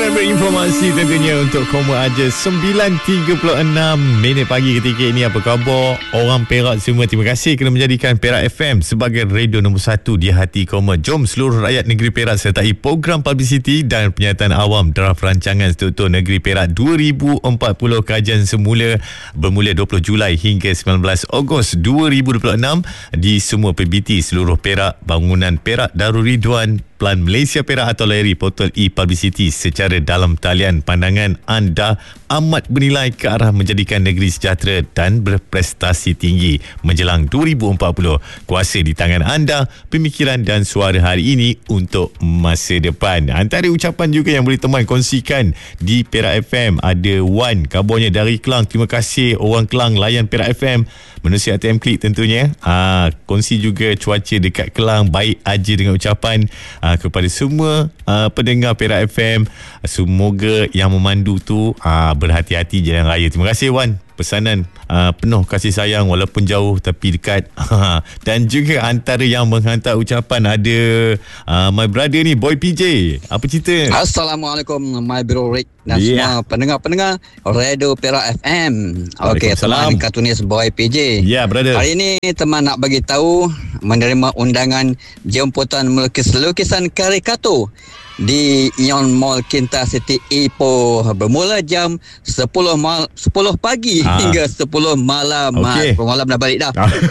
Kemudian berinformasi tentunya untuk Koma Aja 9.36 minit pagi ketika ini. Apa khabar orang Perak semua? Terima kasih kerana menjadikan Perak FM sebagai radio nombor 1 di hati Koma. Jom seluruh rakyat negeri Perak sertai program publicity dan penyataan awam draft rancangan struktur negeri Perak 2040 kajian semula bermula 20 Julai hingga 19 Ogos 2026 di semua PBT seluruh Perak, bangunan Perak Darul Ridwan, Plan Malaysia Perak atau layari portal e-publicity secara dalam talian. Pandangan anda amat bernilai ke arah menjadikan negeri sejahtera dan berprestasi tinggi menjelang 2040. Kuasa di tangan anda, pemikiran dan suara hari ini untuk masa depan. Antara ucapan juga yang boleh teman kongsikan di Perak FM, ada Wan, kabarnya dari Kelang. Terima kasih orang Kelang layan Perak FM menerusi ATM Klik tentunya. Kongsi juga cuaca dekat Kelang baik aja dengan ucapan kepada semua pendengar Perak FM. Semoga yang memandu tu berhati-hati jalan raya. Terima kasih Wan, pesanan penuh kasih sayang walaupun jauh tapi dekat. Dan juga antara yang menghantar ucapan ada my brother ni, Boy PJ. Apa cerita? Assalamualaikum my bro Rick dan semua pendengar-pendengar Radio Perak FM. Okey, teman kartunis Boy PJ. Ya, brother. Hari ini teman nak bagi tahu menerima undangan jemputan melukis lukisan karikatur di Ion Mall Kinta City Ipoh bermula jam 10 pagi hingga 10 malam. Okey. Malam dah balik dah.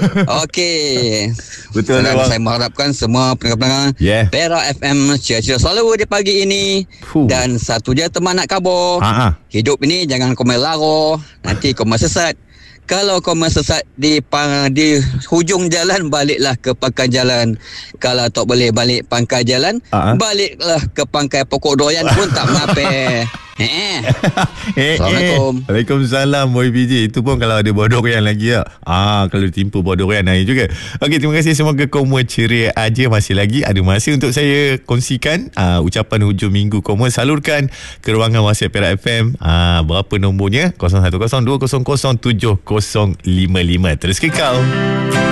Okey. Betul lah. Saya mengharapkan semua pendengar-pendengar Perak FM ceria-ceria selalu di pagi ini. Dan satu je teman nak khabar. Hidup ini jangan kau main laro, nanti kau sesat. Kalau kau sesat di hujung jalan, baliklah ke pangkal jalan. Kalau tak boleh balik pangkal jalan, baliklah ke pangkal pokok durian pun tak mengapa. Assalamualaikum. Waalaikumsalam Boy PJ. Itu pun kalau ada buah durian lagi ya. Kalau ditimpa buah durian hari juga. Okey, terima kasih. Semoga Koma ceria aja. Masih lagi ada masa untuk saya kongsikan ucapan hujung minggu Koma. Salurkan ke ruangan WhatsApp Perak FM. Berapa nombornya? 0102007055. Terus kekal.